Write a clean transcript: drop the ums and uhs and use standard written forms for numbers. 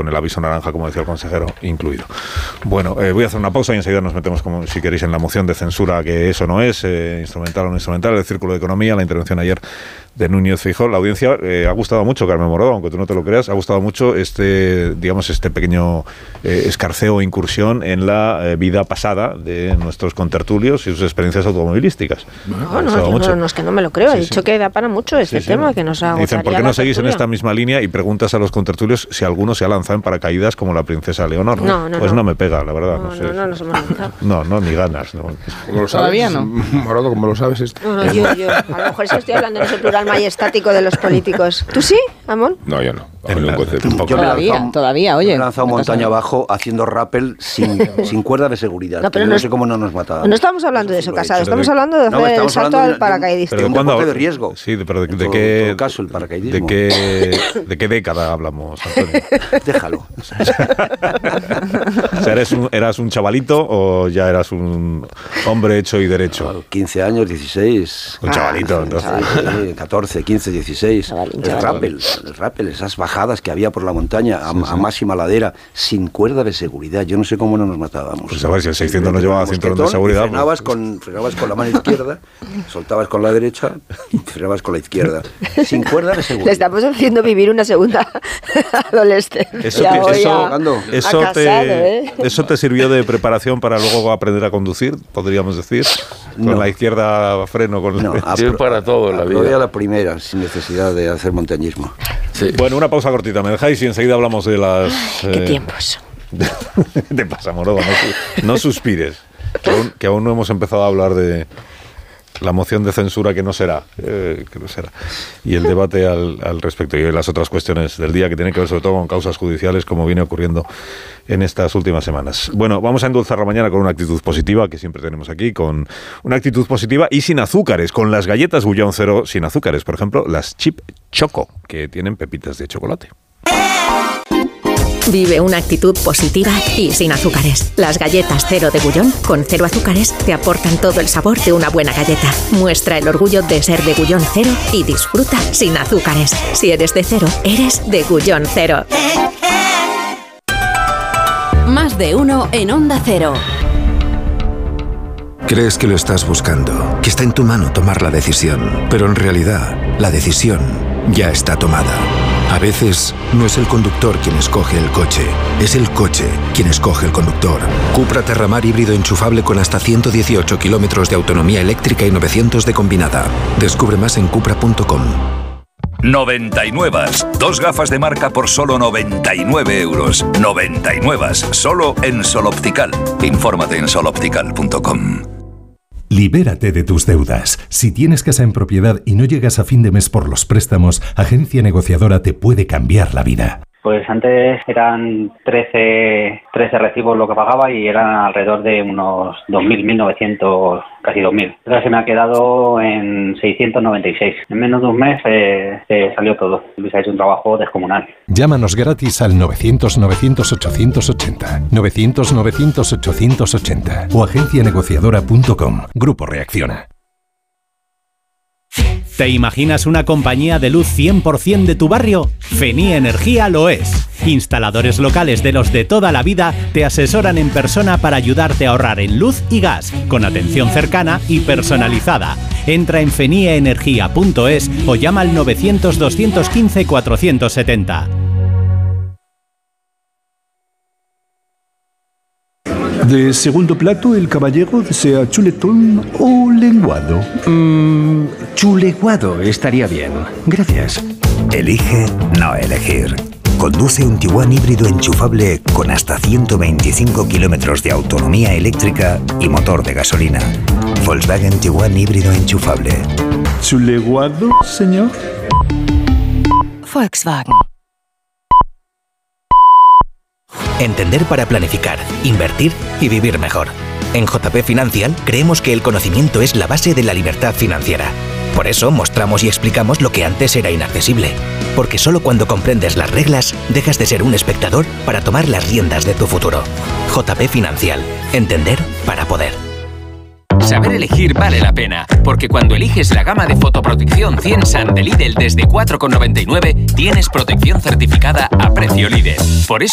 con el aviso naranja, como decía el consejero, incluido. Bueno, voy a hacer una pausa y enseguida nos metemos, como si queréis, en la moción de censura, que eso no es, instrumental o no instrumental, el Círculo de Economía, la intervención ayer de Núñez Feijóo. La audiencia ha gustado mucho, Carmen Morado, aunque tú no te lo creas, ha gustado mucho este pequeño escarceo o incursión en la vida pasada de nuestros contertulios y sus experiencias automovilísticas. No, es que no me lo creo. He dicho que da para mucho este tema, que nos ha gustado. Dicen, ¿por qué no seguís en esta misma línea? Y preguntas a los contertulios si alguno se ha lanzado en paracaídas como la princesa Leonor. No me pega, la verdad. No nos hemos lanzado. No, ni ganas. No. Todavía no. Morado, ¿cómo lo sabes esto? Yo. A lo mejor sí estoy hablando en ese plural majestático de los políticos. ¿Tú sí, Amón? No, yo no. Todavía, oye. Me he lanzado montaña abajo haciendo rappel sin cuerda de seguridad. Pero no sé cómo no nos matábamos. No estamos hablando de eso, Casado. Estamos hablando de hacer el salto al paracaidista. De un deporte de riesgo. Sí, pero ¿de qué? En todo caso, el paracaidismo. ¿De qué década hablamos, Antonio? Déjalo. O sea, ¿eras un chavalito o ya eras un hombre hecho y derecho? 15 años, 16. Un chavalito, entonces. 14, 15, 16. El rappel, esas bajadas que había por la montaña a máxima ladera, sin cuerda de seguridad. Yo no sé cómo no nos matábamos. Pues a ver, si el 600 no llevaba cinturón de seguridad. Frenabas con la mano izquierda, soltabas con la derecha y frenabas con la izquierda. Sin cuerda de seguridad. Le estamos haciendo vivir una segunda adolescencia. ¿Eso te sirvió de preparación para luego aprender a conducir, podríamos decir? Con la izquierda freno. Sirve para todo en la vida. Aprobé a la primera, sin necesidad de hacer montañismo. Sí. Bueno, una pausa cortita, ¿me dejáis? Y enseguida hablamos de las... ¿Qué tiempos? ¿Qué te pasa, Morado? No suspires, que aún no hemos empezado a hablar de la moción de censura que no será, y el debate al respecto, y las otras cuestiones del día que tienen que ver sobre todo con causas judiciales, como viene ocurriendo en estas últimas semanas. Bueno, vamos a endulzar la mañana con una actitud positiva, que siempre tenemos aquí, con una actitud positiva y sin azúcares, con las galletas Bullón Cero sin azúcares, por ejemplo, las Chip Choco, que tienen pepitas de chocolate. Vive una actitud positiva y sin azúcares. Las galletas Cero de Bullón, con 0 azúcares, te aportan todo el sabor de una buena galleta. Muestra el orgullo de ser de Bullón Cero y disfruta sin azúcares. Si eres de cero, eres de Bullón Cero. Más de uno en Onda Cero. Crees que lo estás buscando, que está en tu mano tomar la decisión, pero en realidad la decisión ya está tomada. A veces no es el conductor quien escoge el coche, es el coche quien escoge el conductor. Cupra Terramar híbrido enchufable con hasta 118 kilómetros de autonomía eléctrica y 900 de combinada. Descubre más en cupra.com. 99. 2 gafas de marca por solo 99 euros. 99. Solo en Sol Optical. Infórmate en soloptical.com. Libérate de tus deudas. Si tienes casa en propiedad y no llegas a fin de mes por los préstamos, Agencia Negociadora te puede cambiar la vida. Pues antes eran 13 recibos lo que pagaba y eran alrededor de unos 2.000, 1.900, casi 2.000. Ahora se me ha quedado en 696. En menos de un mes se salió todo. Luis ha hecho un trabajo descomunal. Llámanos gratis al 900-900-880, 900-900-880 o agencianegociadora.com. Grupo Reacciona. ¿Te imaginas una compañía de luz 100% de tu barrio? Fenie Energía lo es. Instaladores locales de los de toda la vida te asesoran en persona para ayudarte a ahorrar en luz y gas, con atención cercana y personalizada. Entra en fenieenergia.es o llama al 900-215-470. De segundo plato, el caballero desea chuletón o lenguado. Chuleguado estaría bien. Gracias. Elige no elegir. Conduce un Tiguan híbrido enchufable con hasta 125 kilómetros de autonomía eléctrica y motor de gasolina. Volkswagen Tiguan híbrido enchufable. ¿Chuleguado, señor? Volkswagen. Entender para planificar, invertir y vivir mejor. En JP Financial creemos que el conocimiento es la base de la libertad financiera. Por eso mostramos y explicamos lo que antes era inaccesible. Porque solo cuando comprendes las reglas, dejas de ser un espectador para tomar las riendas de tu futuro. JP Financial. Entender para poder. Saber elegir vale la pena, porque cuando eliges la gama de fotoprotección 100 Sun de Lidl desde 4,99, tienes protección certificada a precio Lidl. Por eso